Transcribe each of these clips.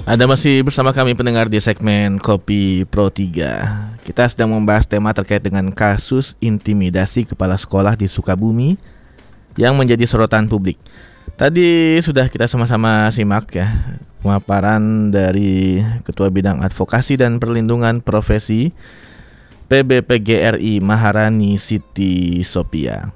Anda masih bersama kami pendengar di segmen Kopi Pro 3. Kita sedang membahas tema terkait dengan kasus intimidasi kepala sekolah di Sukabumi yang menjadi sorotan publik. Tadi sudah kita sama-sama simak ya pemaparan dari Ketua Bidang Advokasi dan Perlindungan Profesi PBPGRI Maharani Siti Sophia.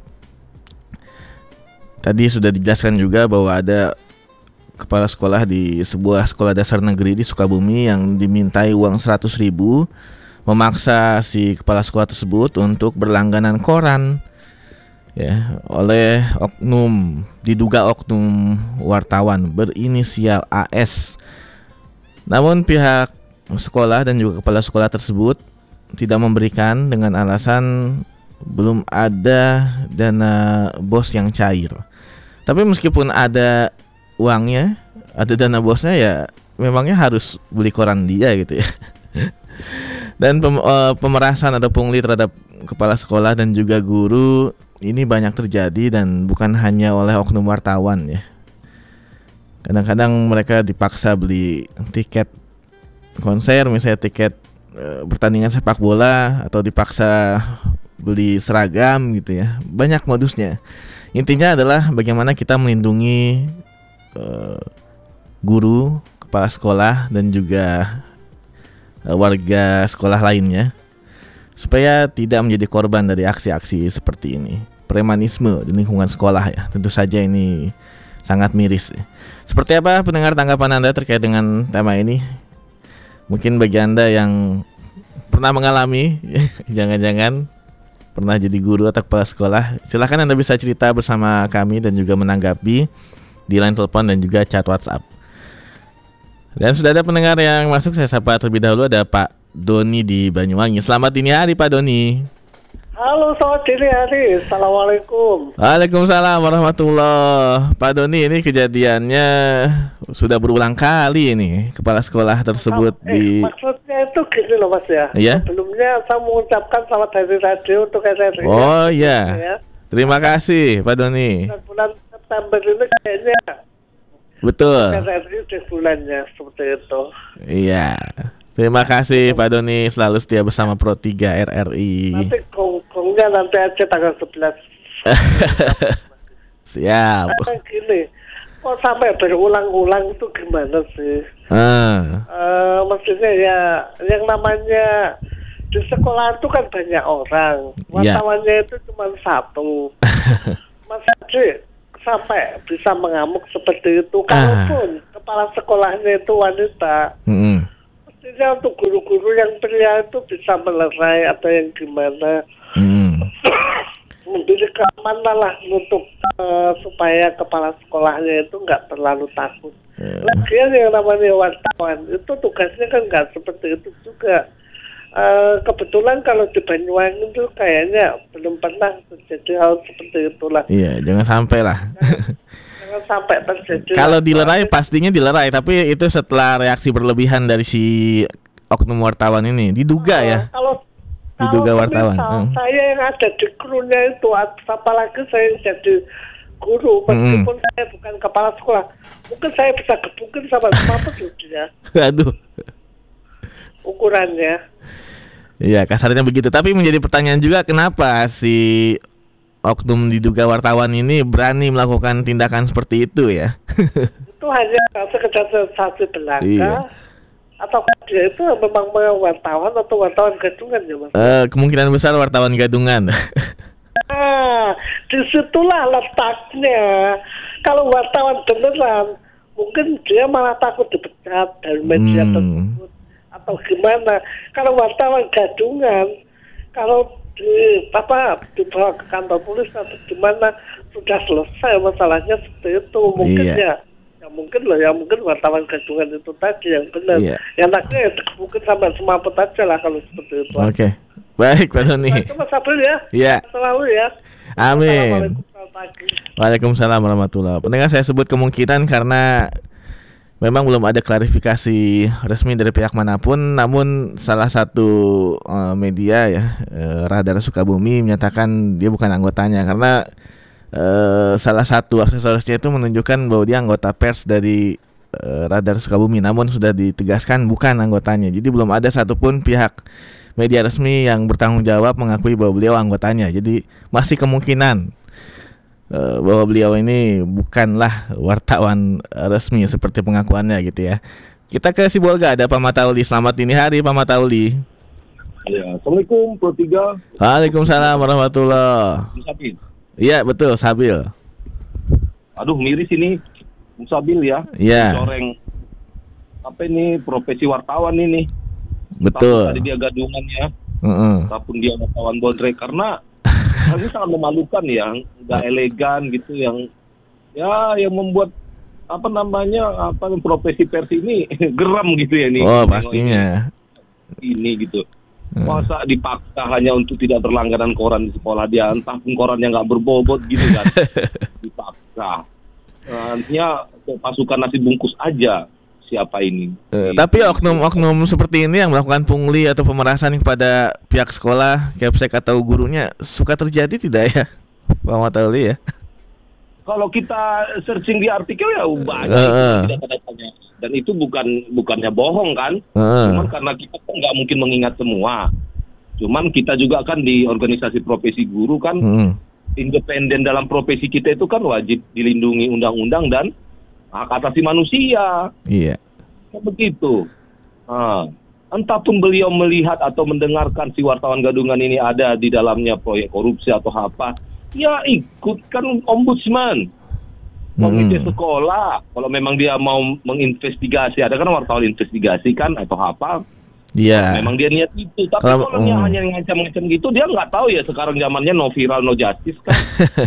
Tadi sudah dijelaskan juga bahwa ada kepala sekolah di sebuah sekolah dasar negeri di Sukabumi yang dimintai uang 100.000 memaksa si kepala sekolah tersebut untuk berlangganan koran ya oleh diduga oknum wartawan berinisial AS. Namun pihak sekolah dan juga kepala sekolah tersebut tidak memberikan dengan alasan belum ada dana BOS yang cair. Tapi meskipun ada uangnya, ada dana bosnya, ya memangnya harus beli koran dia gitu ya. Dan pemerasan atau pungli terhadap kepala sekolah dan juga guru ini banyak terjadi dan bukan hanya oleh oknum wartawan ya. Kadang-kadang mereka dipaksa beli tiket konser, misalnya tiket pertandingan sepak bola, atau dipaksa beli seragam gitu ya. Banyak modusnya. Intinya adalah bagaimana kita melindungi guru, kepala sekolah dan juga warga sekolah lainnya supaya tidak menjadi korban dari aksi-aksi seperti ini. Premanisme di lingkungan sekolah ya, tentu saja ini sangat miris ya. Seperti apa pendengar tanggapan Anda terkait dengan tema ini? Mungkin bagi Anda yang pernah mengalami jangan-jangan pernah jadi guru atau kepala sekolah, silakan Anda bisa cerita bersama kami dan juga menanggapi di line telepon dan juga chat WhatsApp. Dan sudah ada pendengar yang masuk, saya sapa terlebih dahulu. Ada Pak Doni di Banyuwangi. Selamat dini hari Pak Doni. Halo, selamat dini hari. Assalamualaikum. Waalaikumsalam warahmatullahi. Pak Doni, ini kejadiannya sudah berulang kali ini. Kepala sekolah tersebut maksudnya itu gini loh Mas ya. Iya? Sebelumnya saya mengucapkan selamat hari radio untuk RRI. Oh iya ya. Terima kasih Pak Doni. Bulan September ini kayaknya betul. RRI di bulannya seperti itu. Iya. Terima kasih Pak Doni, selalu setia bersama Pro 3 RRI. Nanti gongnya nanti aja tanggal 11. Siap. Gini, kok sampai berulang-ulang itu gimana sih? Maksudnya ya yang namanya di sekolah itu kan banyak orang, wartawannya itu cuma satu. Mas Haji sampai bisa mengamuk seperti itu, kalaupun kepala sekolahnya itu wanita. Mestinya untuk guru-guru yang pria itu bisa melerai atau yang gimana. Memberi keamanan lah untuk supaya kepala sekolahnya itu nggak terlalu takut. Lagian yang namanya wartawan itu tugasnya kan nggak seperti itu juga. Kebetulan kalau di Banyuwangi itu kayaknya belum pernah terjadi hal seperti itulah. Iya, jangan sampai lah. Jangan sampai terjadi. Kalau dilerai pastinya dilerai, tapi itu setelah reaksi berlebihan dari si oknum wartawan ini, diduga ya. Diduga wartawan. Saya yang ada di krunya itu, apalagi saya yang jadi guru, meskipun saya bukan kepala sekolah, mungkin saya bisa gebukin sama dia. Aduh. Ukurannya. Iya, kasarnya begitu. Tapi menjadi pertanyaan juga, kenapa si oknum diduga wartawan ini berani melakukan tindakan seperti itu ya? Itu hanya sekedar sensasi belaka. Iya. Atau dia itu memang wartawan atau wartawan gadungan ya Mas? Kemungkinan besar wartawan gadungan. Disitulah letaknya. Kalau wartawan beneran, mungkin dia malah takut dipecat dari media tersebut atau gimana. Kalau wartawan gadungan, kalau dibawa ke kantor polisi atau gimana, sudah selesai masalahnya seperti itu. Mungkin mungkin wartawan gadungan itu tadi yang benar. Yang tadi mungkin sampai semaput aja lah kalau seperti itu. Oke. Baik Pak Doni. Mas April ya. Iya. Selalu ya. Amin. Waalaikumsalam warahmatullahi. Pendengar, saya sebut kemungkinan karena memang belum ada klarifikasi resmi dari pihak manapun. Namun salah satu media ya, Radar Sukabumi, menyatakan dia bukan anggotanya karena salah satu aksesorisnya itu menunjukkan bahwa dia anggota pers dari Radar Sukabumi, namun sudah ditegaskan bukan anggotanya. Jadi belum ada satupun pihak media resmi yang bertanggung jawab mengakui bahwa beliau anggotanya. Jadi masih kemungkinan bahwa beliau ini bukanlah wartawan resmi seperti pengakuannya gitu ya. Kita ke Sibolga, ada Pak Matauli. Selamat dini hari Pak Matauli. Ya, Assalamualaikum Pro 3. Waalaikumsalam warahmatullahi. Iya betul, Sabil. Aduh, miris ini Bung Sabil ya. Iya. Coreng apa ini profesi wartawan ini. Betul. Tadi dia gadungan ya. Ataupun dia wartawan bondre karena ini sangat memalukan ya, nggak elegan gitu yang membuat profesi pers ini geram gitu ya nih. Oh, pastinya. Ini gitu. Masa dipaksa hanya untuk tidak berlangganan koran di sekolah dia, entah pun koran yang nggak berbobot gitu kan. Dipaksa. Nantinya pasukan nasi bungkus aja siapa ini. Tapi oknum-oknum seperti ini yang melakukan pungli atau pemerasan kepada pihak sekolah, kepsek atau gurunya suka terjadi tidak ya, Pak Matauli ya? Kalau kita searching di artikel ya banyak tidak ada tanya. Dan itu bukannya bohong kan? Cuman karena kita kan nggak mungkin mengingat semua. Cuman kita juga kan di organisasi profesi guru kan independen dalam profesi kita itu kan wajib dilindungi undang-undang dan hak asasi manusia. Iya. Begitu. Entah pun beliau melihat atau mendengarkan si wartawan gadungan ini ada di dalamnya proyek korupsi atau apa, ya ikutkan ombudsman. Komite sekolah, kalau memang dia mau menginvestigasi, ada kan wartawan investigasi kan atau apa. Iya. Memang dia niat itu, tapi kalau dia hanya ngancam-ngancam gitu, dia nggak tahu ya sekarang zamannya no viral no justice kan.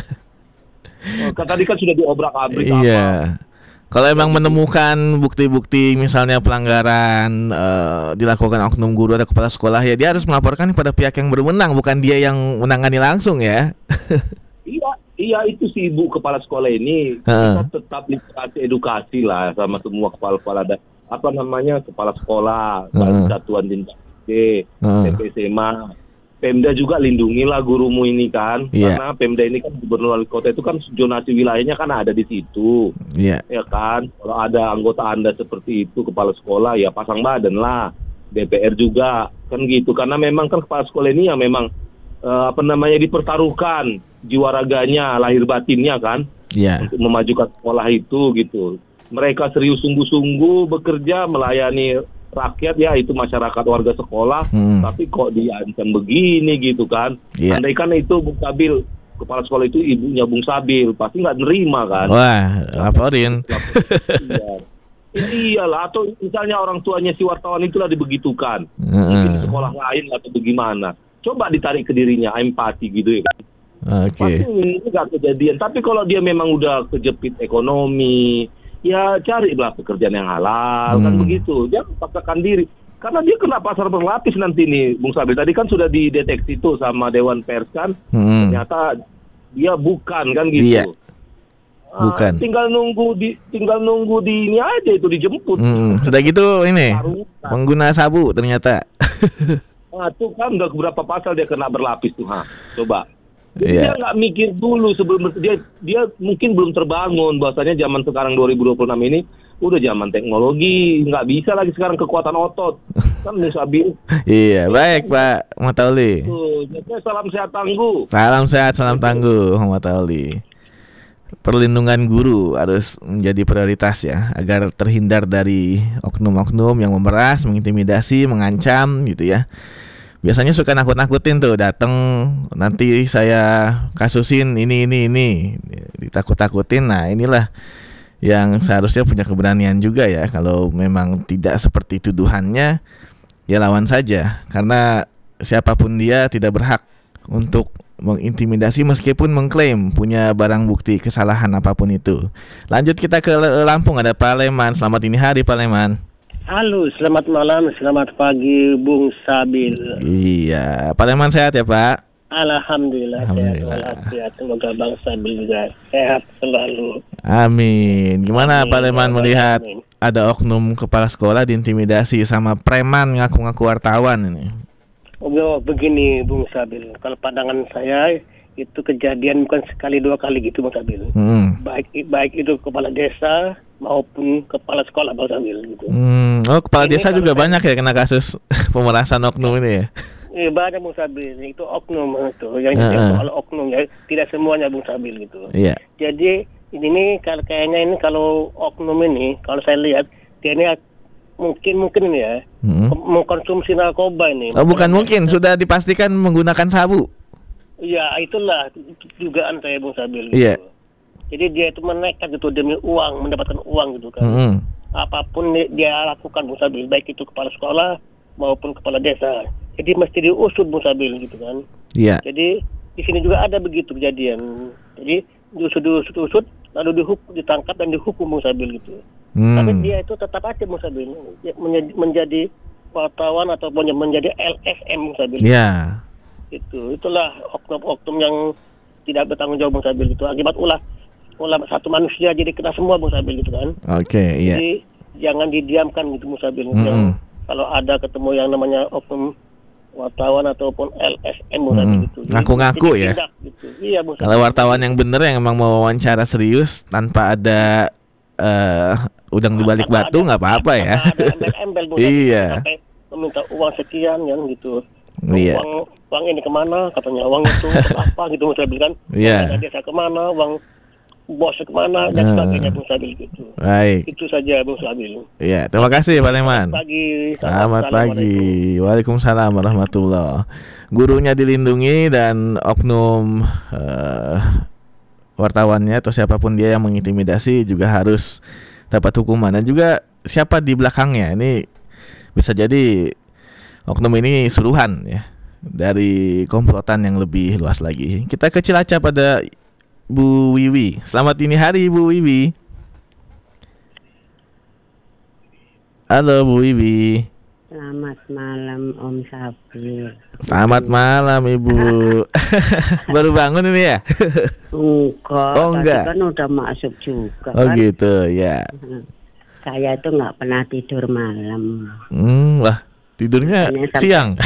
Tadi kan sudah diobrak-abrik. Iya. Kalau emang menemukan bukti-bukti misalnya pelanggaran dilakukan oknum guru atau kepala sekolah, ya dia harus melaporkan kepada pihak yang berwenang, bukan dia yang menangani langsung ya. Iya itu si ibu kepala sekolah ini kita tetap edukasi lah sama semua kepala kepala sekolah, satuan jenjang SMP SMA. Pemda juga lindungilah gurumu ini kan, karena Pemda ini kan gubernur wali kota itu kan zonasi wilayahnya kan ada di situ, ya kan. Kalau ada anggota Anda seperti itu kepala sekolah ya pasang badan lah, DPR juga kan gitu, karena memang kan kepala sekolah ini yang memang dipertaruhkan jiwa raganya, lahir batinnya kan, untuk memajukan sekolah itu gitu. Mereka serius sungguh-sungguh bekerja melayani rakyat ya, itu masyarakat warga sekolah, tapi kok diancam begini gitu kan. Andai kan itu Bung Sabil, kepala sekolah itu ibunya Bung Sabil, pasti nggak nerima kan. Wah, laporin. Iyalah, atau misalnya orang tuanya si wartawan itulah dibegitukan, mungkin di sekolah lain atau bagaimana. Coba ditarik ke dirinya, empati gitu ya kan. Pasti ini nggak kejadian. Tapi kalau dia memang udah kejepit ekonomi, ya carilah pekerjaan yang halal kan begitu. Jangan paksakan diri. Karena dia kena pasar berlapis nanti nih, Bung Sabil. Tadi kan sudah dideteksi tuh sama Dewan Pers kan. Ternyata dia bukan kan gitu. Iya. Bukan. Tinggal nunggu di ini aja itu dijemput. Sudah gitu ini pengguna sabu ternyata. Tuh kan udah beberapa pasal dia kena berlapis tuh, coba. Dia nggak mikir dulu sebelum dia mungkin belum terbangun bahwasanya zaman sekarang 2026 ini udah zaman teknologi, nggak bisa lagi sekarang kekuatan otot kan Musabil. Iya, baik Pak Matauli. Salam sehat tangguh. Salam sehat, salam tangguh Matauli. Perlindungan guru harus menjadi prioritas ya, agar terhindar dari oknum-oknum yang memeras, mengintimidasi, mengancam gitu ya. Biasanya suka nakut-nakutin tuh, datang nanti saya kasusin ini ditakut-takutin. Nah inilah yang seharusnya punya keberanian juga ya. Kalau memang tidak seperti tuduhannya, ya lawan saja, karena siapapun dia tidak berhak untuk mengintimidasi meskipun mengklaim punya barang bukti kesalahan apapun itu. Lanjut kita ke Lampung, ada Pak Leman. Selamat dini hari Pak Leman. Halo, selamat malam, selamat pagi Bung Sabil. Iya, Pak Leman sehat ya Pak? Alhamdulillah. Sehat. Semoga Bang Sabil juga sehat selalu. Amin. Gimana Pak Leman melihat ada oknum kepala sekolah diintimidasi sama preman ngaku-ngaku wartawan ini? Oh, begini Bung Sabil, kalau pandangan saya itu kejadian bukan sekali dua kali gitu Bang Sabil. Baik itu kepala desa maupun kepala sekolah Bang Sabil gitu. Oh, kepala Ini desa juga banyak ya kena kasus pemerasan oknum ini ya. Banyak Bung Sabil, itu oknum itu yang soal oknum ya, tidak semuanya Bung Sabil gitu. Iya. Jadi ini kayaknya ini kalau oknum ini, kalau saya lihat dia ini mungkin ini ya mengkonsumsi narkoba ini. Oh, bukan mungkin, sudah dipastikan menggunakan sabu. Iya, itulah dugaan saya Bung Sabil. Gitu. Iya. Jadi dia itu menekat gitu demi uang, mendapatkan uang gitu kan. Apapun dia lakukan Bung Sabil, baik itu kepala sekolah maupun kepala desa. Jadi mesti diusut Bung Sabil gitu kan. Iya. Jadi di sini juga ada begitu kejadian. Jadi diusut, lalu ditangkap dan dihukum Bung Sabil gitu. Tapi dia itu tetap aja Bung Sabil menjadi wartawan ataupun menjadi LSM Bung Sabil. Iya. Itulah oknum-oknum yang tidak bertanggung jawab Bung Sabil itu. Akibat ulah satu manusia jadi kena semua Bung Sabil gitu kan. Oke, iya. Jadi jangan didiamkan gitu Bung Sabil. Kalau ada ketemu yang namanya oknum wartawan ataupun LSM Bung Sabil gitu. Ngaku-ngaku ya. Gitu. Iya Bung Sabil. Kalau wartawan yang bener yang emang mau wawancara serius tanpa ada udang di balik batu nggak apa-apa ya. Ada embel-embel Bung Sabil. Iya. Sampai meminta uang sekian yang gitu. Iya. Uang ini kemana? Katanya uang itu untuk apa gitu Bung Sabil kan? Iya. Desa kemana? Uang bos kemana? Dan sebagainya Bung Sabil gitu. Baik. Itu saja Bung Sabil. Iya. Terima kasih Pak Leman. Selamat pagi. Waalaikumsalam warahmatullahi. Gurunya dilindungi dan oknum wartawannya atau siapapun dia yang mengintimidasi juga harus dapat hukuman. Dan juga siapa di belakangnya ini bisa jadi oknum ini suruhan ya dari komplotan yang lebih luas lagi. Kita ke Cilacap pada Bu Wiwi. Selamat dini hari Bu Wiwi. Halo Bu Wiwi. Selamat malam Om Sabil. Selamat malam Ibu. Baru bangun ini ya? Enggak. Oh enggak. Tadi kan udah masuk juga. Oh kan? gitu ya. Saya itu nggak pernah tidur malam. Wah tidurnya siang.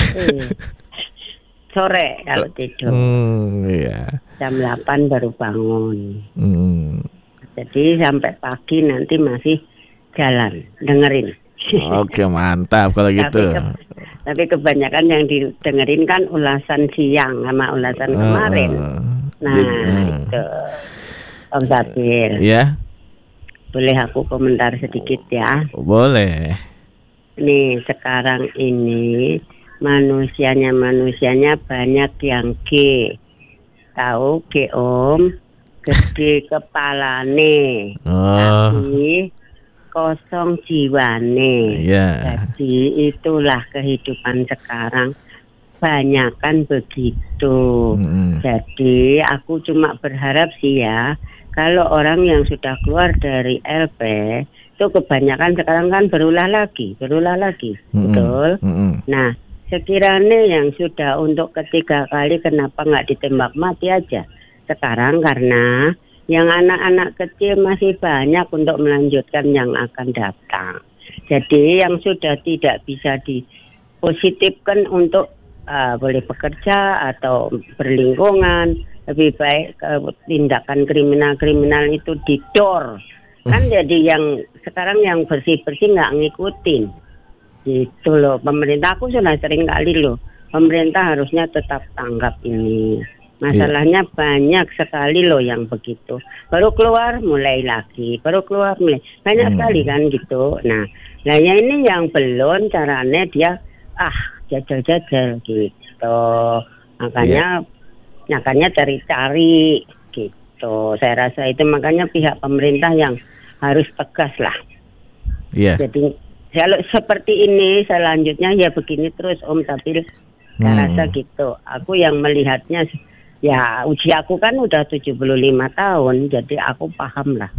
Sore kalau tidur. Iya. Jam 8 baru bangun. Jadi sampai pagi nanti masih jalan dengerin. Oke mantap kalau gitu. Tapi kebanyakan yang didengerin kan ulasan siang sama ulasan kemarin. Nah itu Om Sabil. Iya. Boleh aku komentar sedikit ya? Boleh. Nih sekarang ini manusianya banyak yang G. Tahu G Om? Gede kepalane. Tapi kosong jiwane. Jadi itulah kehidupan sekarang. Banyakan begitu. Jadi aku cuma berharap sih ya, kalau orang yang sudah keluar dari LP itu kebanyakan sekarang kan berulah lagi. Betul. Nah, sekiranya yang sudah untuk ketiga kali kenapa nggak ditembak mati aja sekarang, karena yang anak-anak kecil masih banyak untuk melanjutkan yang akan datang. Jadi yang sudah tidak bisa dipositifkan untuk boleh bekerja atau berlingkungan, lebih baik tindakan kriminal itu didor. Kan jadi yang sekarang yang bersih-bersih nggak ngikutin. Gitu loh, pemerintah aku sudah sering kali loh. Pemerintah harusnya tetap tanggap ini. Masalahnya banyak sekali loh yang begitu. Baru keluar mulai lagi, banyak sekali kan gitu. Nah, yang ini yang belum caranya dia jajal-jajal gitu. Makanya cari-cari gitu. Saya rasa itu makanya pihak pemerintah yang harus tegas lah. Jadi kalau seperti ini selanjutnya ya begini terus Om Sabil. Saya rasa gitu. Aku yang melihatnya ya usia aku kan udah 75 tahun, jadi aku paham lah.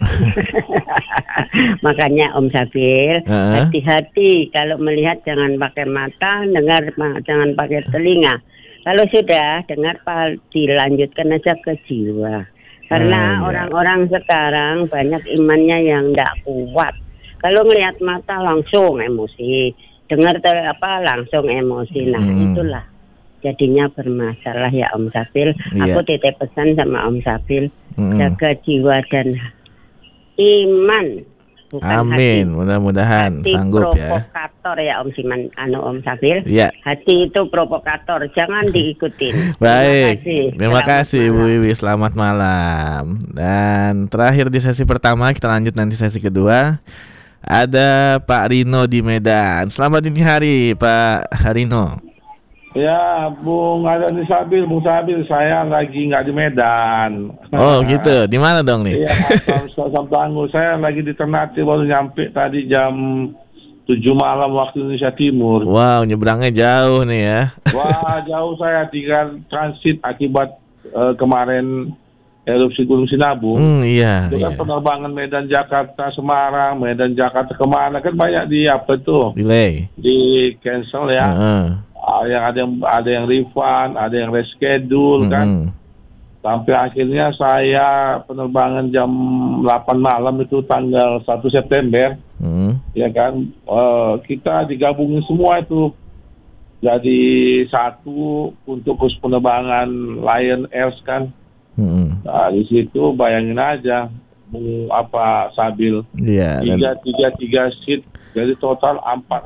Makanya Om Sabil, hati-hati kalau melihat jangan pakai mata, dengar jangan pakai telinga. Kalau sudah dengar dilanjutkan aja ke jiwa. Karena orang-orang sekarang banyak imannya yang tidak kuat. Kalau ngelihat mata langsung emosi, dengar langsung emosi. Nah itulah jadinya bermasalah ya Om Sabil. Aku titip pesan sama Om Sabil, jaga jiwa dan iman. Bukan amin, mudah-mudahan sanggup ya. Provokator ya Om Siman, Om Sabil. Ya. Hati itu provokator, jangan diikutin. Baik, terima kasih Bu Wiwi, selamat malam. Dan terakhir di sesi pertama, kita lanjut nanti sesi kedua. Ada Pak Rino di Medan. Selamat dini hari Pak Rino. Ya, Bung Sabil, saya lagi nggak di Medan. Oh gitu, di mana dong nih? Iya, Sabtu saya lagi di Ternate, baru nyampe tadi jam 7 malam waktu Indonesia Timur. Wow, nyebrangnya jauh nih ya. Wah, jauh saya, tinggal transit akibat kemarin erupsi Gunung Sinabung. Iya. Itu kan penerbangan Medan Jakarta Semarang, Medan Jakarta kemana kan banyak di apa tuh? Delay. Di cancel ya. Yang ada yang refund, ada yang reschedule kan. Sampai akhirnya saya penerbangan jam 8 malam itu tanggal 1 September. Ya kan, kita digabungin semua itu jadi satu untuk kurs penerbangan Lion Air kan. Nah, di situ bayangin aja Bung Sabil. Iya. Tiga seat, jadi total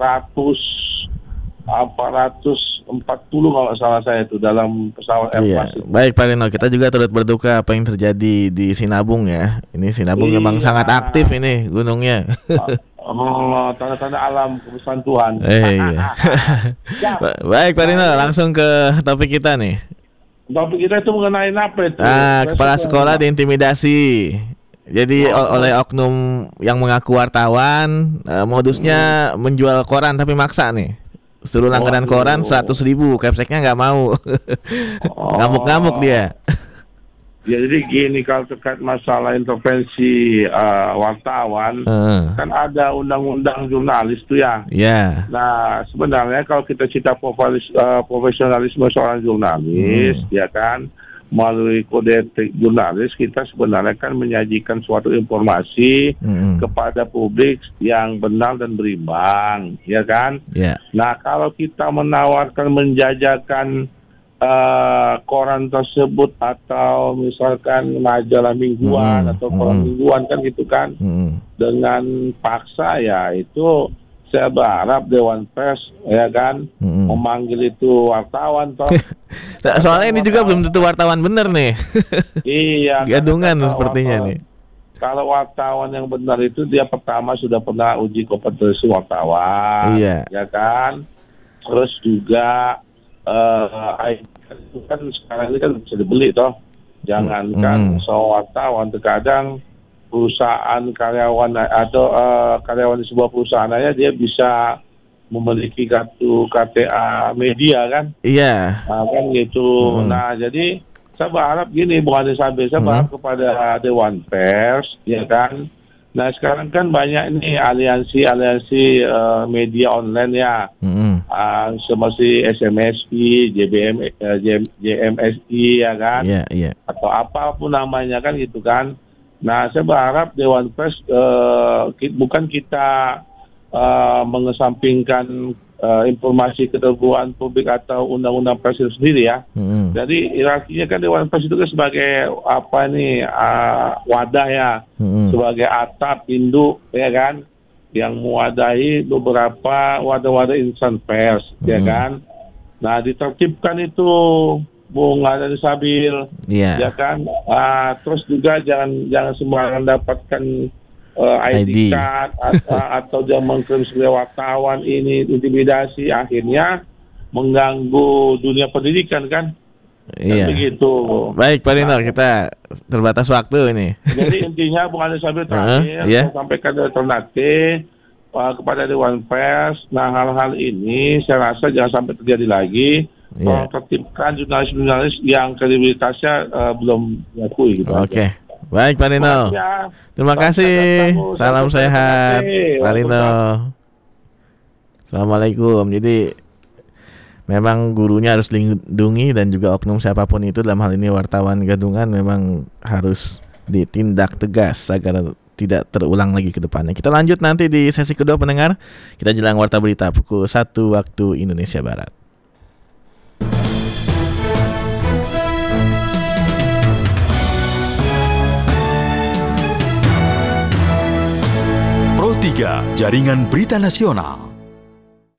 440 kalau salah saya itu dalam pesawat Airbus. Iya. Baik Pak Rino, kita juga turut berduka apa yang terjadi di Sinabung ya. Ini Sinabung memang sangat aktif ini gunungnya. Tanda-tanda alam kebesaran Tuhan. Iya. Baik Pak Rino, langsung ke topik kita nih. Topik kita itu mengenai apa itu? Kepala sekolah diintimidasi. Jadi oleh oknum yang mengaku wartawan, modusnya menjual koran tapi maksa nih. Suruh langganan koran 100.000, Capseknya nggak mau. Ngamuk-ngamuk dia. Ya, jadi gini, kalau terkait masalah intervensi wartawan, kan ada undang-undang jurnalis tuh ya. Iya. Nah, sebenarnya kalau kita cita profesionalisme seorang jurnalis, ya kan, melalui kode etik jurnalis, kita sebenarnya kan menyajikan suatu informasi kepada publik yang benar dan berimbang, ya kan? Yeah. Nah, kalau kita menawarkan menjajakan koran tersebut atau misalkan majalah mingguan atau koran mingguan kan gitu kan, dengan paksa, ya itu saya berharap Dewan Pers ya kan memanggil itu wartawan toh. Soalnya ini juga belum tentu wartawan bener nih. Iya. Gadungan sepertinya nih. Kalau wartawan yang benar itu dia pertama sudah pernah uji kompetensi wartawan, ya kan. Terus juga itu kan sekarang ini kan bisa dibeli toh. Jangankan seorang wartawan, terkadang perusahaan karyawan atau karyawan di sebuah perusahaan aja dia bisa memiliki kartu KTA media kan? Iya. Nah, kan gitu. Nah, jadi saya berharap gini, Bung Sabil, saya berharap kepada Dewan Pers, ya kan? Nah, sekarang kan banyak ini aliansi media online ya, seperti SMSI, JMSI, ya kan? Iya. Atau apapun namanya kan gitu kan? Nah, saya berharap Dewan Pers bukan kita mengesampingkan informasi keterbukaan publik atau undang-undang pers itu sendiri ya. Jadi hierarkinya kan Dewan Pers itu kan sebagai wadah ya, sebagai atap induk ya kan, yang mewadahi beberapa wadah-wadah insan pers ya kan. Nah, ditertibkan itu Bung Sabil, ya kan. Terus juga jangan sembarangan dapatkan ID card atau dia mengklaim sebagai wartawan, ini intimidasi, akhirnya mengganggu dunia pendidikan kan. Iya. Begitu. Baik Pak Rino, kita terbatas waktu ini. Jadi intinya Bung Sabil terakhir saya sampaikan alternatif kepada Dewan Pers. Nah, hal-hal ini saya rasa jangan sampai terjadi lagi. Tertibkan jurnalis-jurnalis yang kredibilitasnya belum diakui gitu. Oke. Baik Pak Rino. Terima kasih. Salam sehat Pak Rino. Assalamualaikum. Jadi memang gurunya harus dilindungi dan juga oknum siapapun itu, dalam hal ini wartawan gadungan, memang harus ditindak tegas agar tidak terulang lagi ke depannya. Kita lanjut nanti di sesi kedua pendengar. Kita jelang warta berita pukul 1 waktu Indonesia Barat. 3, Jaringan Berita Nasional.